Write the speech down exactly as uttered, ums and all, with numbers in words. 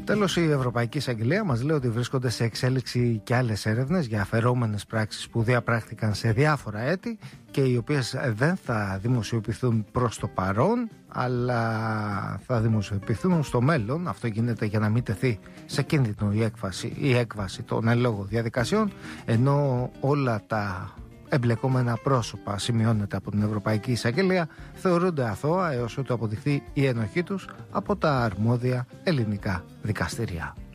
Τέλος, η Ευρωπαϊκή Εισαγγελία μας λέει ότι βρίσκονται σε εξέλιξη και άλλες έρευνες για αφαιρόμενες πράξεις που διαπράχθηκαν σε διάφορα έτη και οι οποίες δεν θα δημοσιοποιηθούν προς το παρόν, αλλά θα δημοσιοποιηθούν στο μέλλον. Αυτό γίνεται για να μην τεθεί σε κίνδυνο η έκβαση, η έκβαση των εν λόγω διαδικασιών, ενώ όλα τα εμπλεκόμενα πρόσωπα, σημειώνεται από την Ευρωπαϊκή Εισαγγελία, θεωρούνται αθώα έως ότου αποδειχθεί η ενοχή τους από τα αρμόδια ελληνικά δικαστήρια.